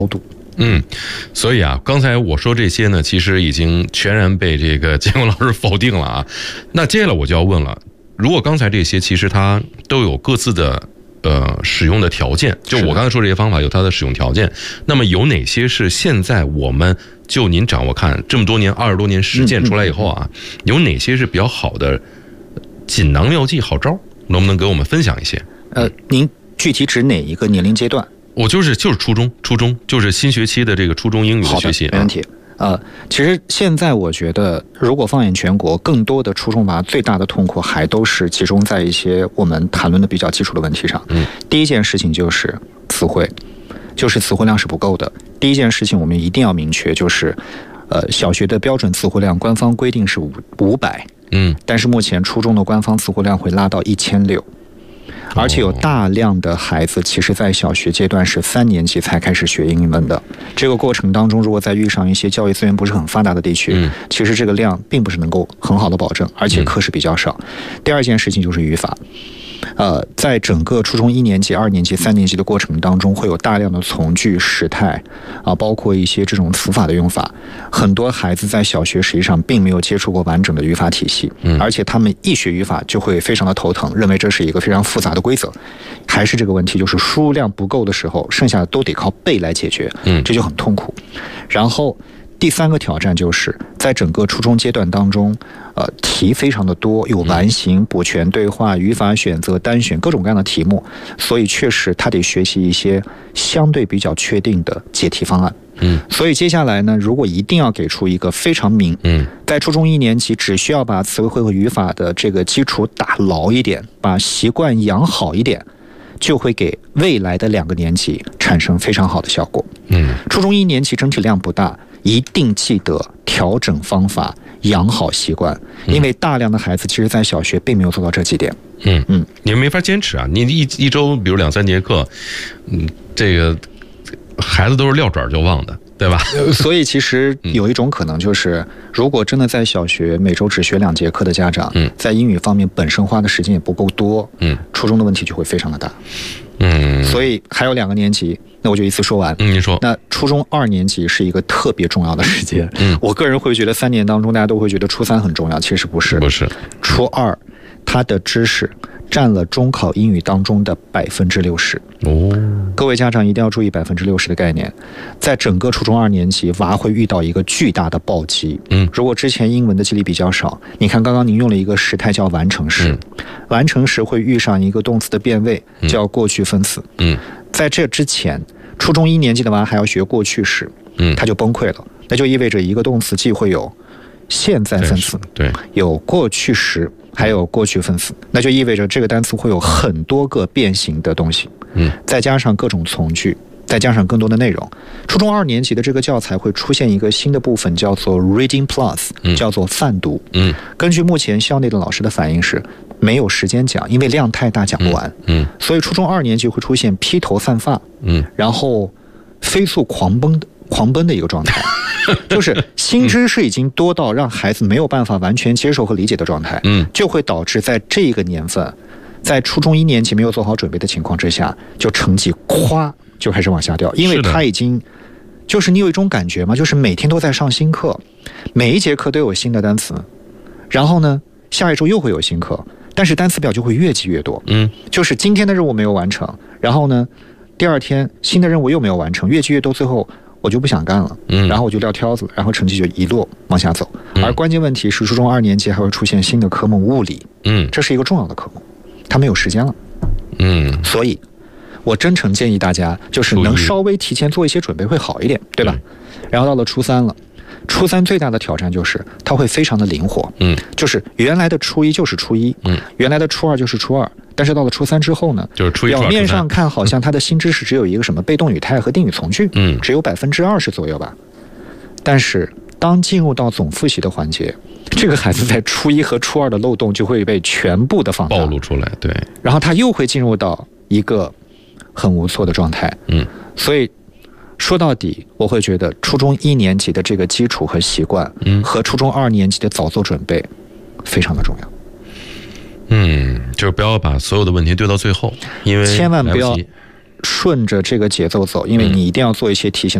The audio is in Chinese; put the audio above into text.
度。 所以啊，刚才我说这些呢，其实已经全然被这个建国老师否定了啊。那接下来我就要问了，如果刚才这些其实它都有各自的使用的条件，就我刚才说这些方法有它的使用条件，那么有哪些是现在我们就您掌握看这么多年20多年实践出来以后啊，有哪些是比较好的锦囊妙计好招，能不能给我们分享一些？ 您具体指哪一个年龄阶段？ 我就是初中，就是新学期的这个初中英语的学习。 好的，没问题。其实现在我觉得，如果放眼全国，更多的初中娃最大的痛苦还都是集中在一些我们谈论的比较基础的问题上。第一件事情就是词汇，就是词汇量是不够的。第一件事情我们一定要明确，就是小学的标准词汇量官方规定是500，但是目前初中的官方词汇量会拉到1600。而且有大量的孩子其实在小学阶段是3年级才开始学英文的，这个过程当中如果再遇上一些教育资源不是很发达的地区，其实这个量并不是能够很好的保证，而且课时比较少。第二件事情就是语法，在整个初中1年级、2年级、3年级的过程当中，会有大量的从句、时态包括一些这种词法的用法。很多孩子在小学实际上并没有接触过完整的语法体系，而且他们一学语法就会非常的头疼，认为这是一个非常复杂的规则。还是这个问题，就是输入量不够的时候，剩下的都得靠背来解决，这就很痛苦。然后第3个挑战就是在整个初中阶段当中，题非常的多，有完形、补全对话、语法选择、单选各种各样的题目，所以确实他得学习一些相对比较确定的解题方案。所以接下来呢，如果一定要给出一个非常在初中1年级只需要把词汇和语法的这个基础打牢一点，把习惯养好一点，就会给未来的2个年级产生非常好的效果。初中1年级整体量不大，一定记得调整方法，养好习惯，因为大量的孩子其实在小学并没有做到这几点。 你们没法坚持啊！你一周比如2-3节课，这个孩子都是撂爪就忘的，对吧？ 所以其实有一种可能就是，如果真的在小学每周只学2节课的家长，在英语方面本身花的时间也不够多，初中的问题就会非常的大。所以还有2个年级，那我就一次说完。 你说， 那初中2年级是一个特别重要的时间。我个人会觉得3年当中大家都会觉得初3很重要，其实不是。初2它的知识占了中考英语当中的60%。各位家长一定要注意60%的概念。在整个初中2年级，娃会遇到一个巨大的暴击。如果之前英文的记忆比较少，你看刚刚您用了一个时态叫完成时，完成时会遇上一个动词的变位叫过去分词。在这之前，初中1年级的娃还要学过去时，他就崩溃了。那就意味着一个动词既会有现在分词，有过去时，还有过去分词，那就意味着这个单词会有很多个变形的东西，再加上各种从句，再加上更多的内容。初中2年级的这个教材会出现一个新的部分，叫做 Reading Plus，叫做泛读。根据目前校内的老师的反应是，没有时间讲，因为量太大讲不完。所以初中2年级会出现披头散发，然后飞速狂奔的一个状态。就是新知识已经多到让孩子没有办法完全接受和理解的状态，就会导致在这个年份，在初中1年级没有做好准备的情况之下，就成绩咵就开始往下掉，因为他已经就是你有一种感觉吗？就是每天都在上新课，每一节课都有新的单词，然后呢，下一周又会有新课，但是单词表就会越积越多。就是今天的任务没有完成，然后呢，第2天新的任务又没有完成，越积越多，最后我就不想干了，然后我就撂挑子，然后成绩就一落往下走。而关键问题是，初中2年级还会出现新的科目物理，这是一个重要的科目，他没有时间了。所以我真诚建议大家，就是能稍微提前做一些准备会好一点，对吧？然后到了初3了，初3最大的挑战就是它会非常的灵活，就是原来的初1就是初1，原来的初2就是初2，但是到了初3之后呢， 就是初1 表面上看好像它的新知识只有一个什么被动语态和定语从句，只有20%左右吧。但是当进入到总复习的环节，这个孩子在初1和初2的漏洞就会被全部的放大暴露出来，对， 然后他又会进入到一个很无措的状态。所以说到底，我会觉得初中1年级的这个基础和习惯，和初中2年级的早做准备非常的重要。 就是不要把所有的问题堆到最后，因为千万不要顺着这个节奏走，因为你一定要做一些题型。